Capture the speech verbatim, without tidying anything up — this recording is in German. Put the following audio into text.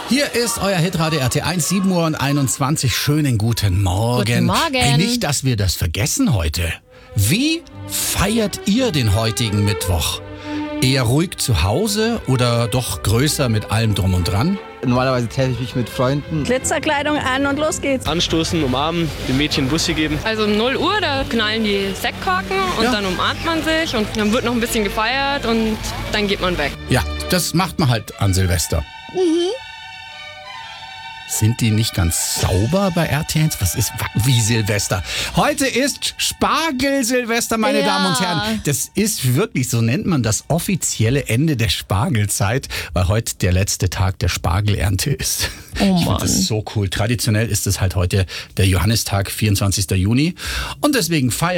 Hier ist euer Hitradio R T eins, sieben Uhr und einundzwanzig. Schönen guten Morgen. Guten Morgen. Hey, nicht, dass wir das vergessen heute. Wie feiert ihr den heutigen Mittwoch? Eher ruhig zu Hause oder doch größer mit allem drum und dran? Normalerweise treffe ich mich mit Freunden. Glitzerkleidung an und los geht's. Anstoßen, umarmen, dem Mädchen Bussi geben. Also um null Uhr, da knallen die Sektkorken und Ja. dann umarmt man sich und dann wird noch ein bisschen gefeiert und dann geht man weg. Ja, das macht man halt an Silvester. Mhm. Sind die nicht ganz sauber bei R T eins? Was ist wie Silvester? Heute ist Spargel-Silvester, meine Ja. Damen und Herren. Das ist wirklich, so nennt man das offizielle Ende der Spargelzeit, weil heute der letzte Tag der Spargelernte ist. Oh Ich finde Mann. das so cool. Traditionell ist es halt heute der Johannistag, vierundzwanzigster Juni. Und deswegen feiern